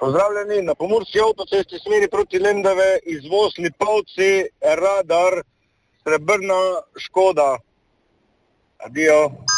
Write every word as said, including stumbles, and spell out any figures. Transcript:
Pozdravljeni, na Pomurski avtocesti smeri proti Lendave, izvoz Lipovci, radar, Srebrna, Škoda. Adijo.